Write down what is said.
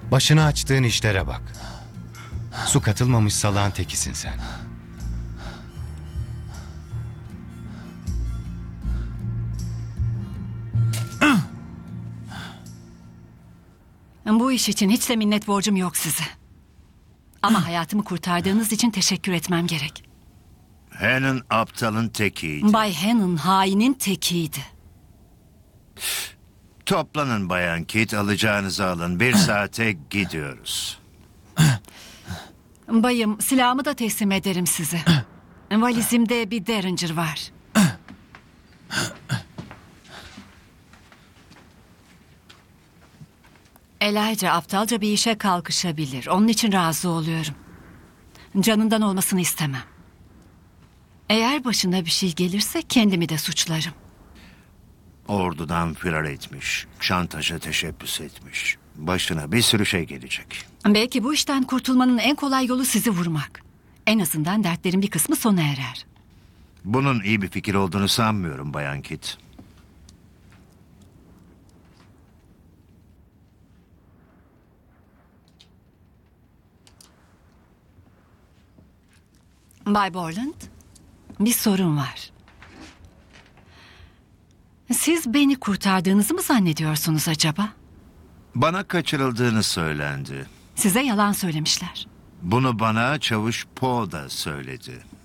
Başına açtığın işlere bak. Su katılmamış salağın tekisin sen. Bu iş için hiç de minnet borcum yok size. Ama hayatımı kurtardığınız için teşekkür etmem gerek. Hannon aptalın tekiydi. Bay Hannon hainin tekiydi. Toplanın Bayan Kit, alacağınızı alın. 1 saate gidiyoruz. Bayım, silahımı da teslim ederim size. Valizimde bir Derringer var. Elijah aptalca bir işe kalkışabilir. Onun için razı oluyorum. Canından olmasını istemem. Eğer başına bir şey gelirse kendimi de suçlarım. Ordudan firar etmiş. Şantaja teşebbüs etmiş. Başına bir sürü şey gelecek. Belki bu işten kurtulmanın en kolay yolu sizi vurmak. En azından dertlerin bir kısmı sona erer. Bunun iyi bir fikir olduğunu sanmıyorum Bayan Kit. Bay Borland, bir sorun var. Siz beni kurtardığınızı mı zannediyorsunuz acaba? Bana kaçırıldığını söylendi. Size yalan söylemişler. Bunu bana Çavuş Poe da söyledi.